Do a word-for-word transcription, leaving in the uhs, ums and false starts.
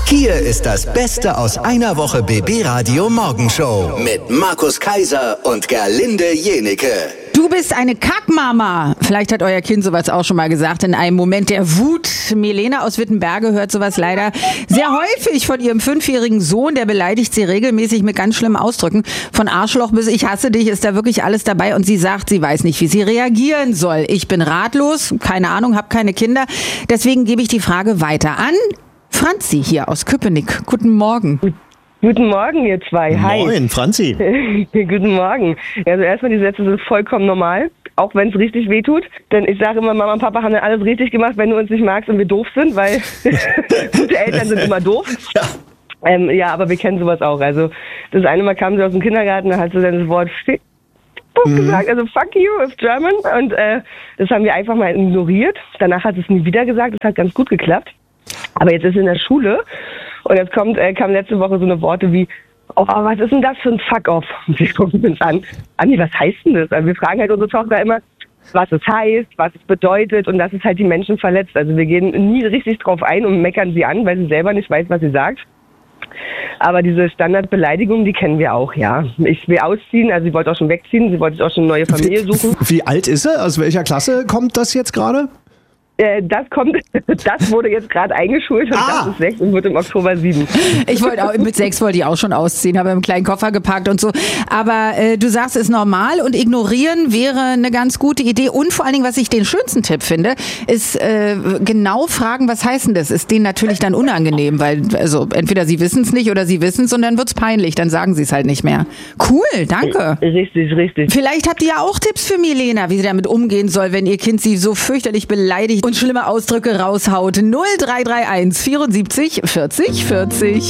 Hier ist das Beste aus einer Woche B B Radio Morgenshow mit Markus Kaiser und Gerlinde Jenecke. Du bist eine Kackmama. Vielleicht hat euer Kind sowas auch schon mal gesagt in einem Moment der Wut. Milena aus Wittenberge hört sowas leider sehr häufig von ihrem fünfjährigen Sohn. Der beleidigt sie regelmäßig mit ganz schlimmen Ausdrücken. Von Arschloch bis ich hasse dich ist da wirklich alles dabei. Und sie sagt, sie weiß nicht, wie sie reagieren soll. Ich bin ratlos, keine Ahnung, habe keine Kinder. Deswegen gebe ich die Frage weiter an Franzi hier aus Köpenick. Guten Morgen. Guten Morgen, ihr zwei. Hi. Moin, Franzi. Guten Morgen. Also erstmal, die Sätze sind vollkommen normal, auch wenn es richtig wehtut. Denn ich sage immer, Mama und Papa haben dann alles richtig gemacht, wenn du uns nicht magst und wir doof sind, weil gute Eltern sind immer doof. Ja. Ähm, ja, aber wir kennen sowas auch. Also das eine Mal kam sie aus dem Kindergarten, da hat sie dann das Wort Fick mhm. gesagt, also fuck you auf German. Und äh, das haben wir einfach mal ignoriert. Danach hat sie es nie wieder gesagt. Das hat ganz gut geklappt. Aber jetzt ist sie in der Schule und jetzt kommt, äh, kam letzte Woche so eine Worte wie, oh, was ist denn das für ein Fuck-off? Und wir gucken uns an, Anni, was heißt denn das? Also wir fragen halt unsere Tochter immer, was es heißt, was es bedeutet und dass es halt die Menschen verletzt. Also wir gehen nie richtig drauf ein und meckern sie an, weil sie selber nicht weiß, was sie sagt. Aber diese Standardbeleidigung, die kennen wir auch, ja. Ich will ausziehen, also sie wollte auch schon wegziehen, sie wollte auch schon eine neue Familie suchen. Wie, wie alt ist sie? Aus welcher Klasse kommt das jetzt gerade? Das kommt, das wurde jetzt gerade eingeschult und ah. das ist sechs und wird im Oktober sieben. Ich wollte auch, mit sechs wollte ich auch schon ausziehen, habe einen kleinen Koffer gepackt und so. Aber äh, du sagst, es ist normal und ignorieren wäre eine ganz gute Idee. Und vor allen Dingen, was ich den schönsten Tipp finde, ist äh, genau fragen, was heißt denn das? Ist denen natürlich dann unangenehm, weil also entweder sie wissen es nicht oder sie wissen es und dann wird's peinlich, dann sagen sie es halt nicht mehr. Cool, danke. Richtig, richtig. Vielleicht habt ihr ja auch Tipps für Milena, wie sie damit umgehen soll, wenn ihr Kind sie so fürchterlich beleidigt und schlimme Ausdrücke raushaut. null drei drei eins vierundsiebzig vierzig vierzig